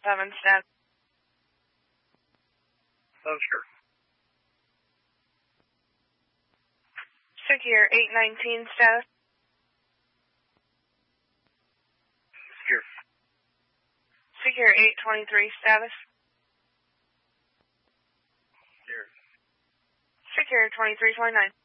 7 status. Sure. Secure 819 status. Secure. Secure 823 status. Secure. Secure 2329.